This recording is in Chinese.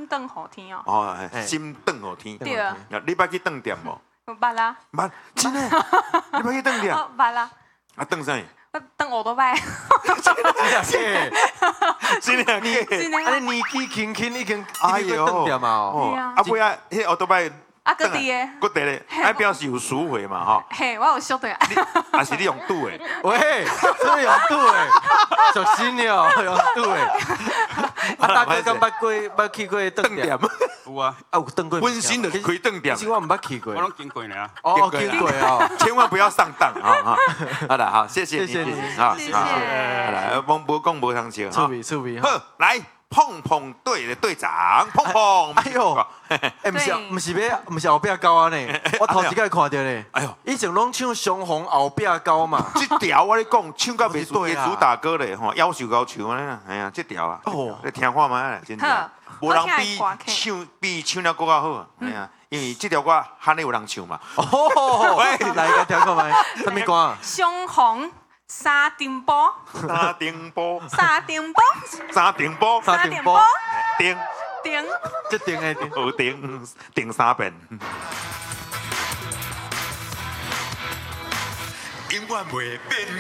灯好听哦。 哦，心顿好天。 对啊。 你捌去顿店无？ 捌啦。 捌，真诶？你捌去顿店？ 捌啦。 啊，顿啥？ 顿我都捌。 真诶？ 真诶。 啊，你年纪轻轻已经去顿店嘛哦。 啊，尾啊，迄奥多拜。 啊，搁伫诶， 搁伫咧，哎，表示有赎回嘛，吼。 嘿，我有熟的。 啊，是你用赌诶？ 喂，真的用赌诶，小心哦，用赌诶。啊，大哥敢捌去过顿店？ 有啊， 啊有顿过。 温馨的开顿店。 其实我唔捌去过。 我拢经过呢。 哦，经过哦， 千万不要上当啊！好啦，好，谢谢你， 谢谢。 好啦，无讲无通笑。 趣味。 好，来。碰碰队的队长，碰碰。 哎呦，哎，不是后壁高啊呢，我头一摆看到呢。哎呦，以前拢唱双红后壁高嘛。 这条我跟你讲，唱到袂主打歌咧，吼，夭寿高唱咧，哎呀，这条啊，你听看嘛，真正，无人比唱了歌较好，哎呀，因为这条歌罕你有人唱嘛。 哦，喂，来个听看麦，什么歌？ 双红。沙丁波， 沙丁波， 沙丁波， 沙丁波， 沙丁波， 丁， 这丁的丁， 有丁三遍。永远袂变。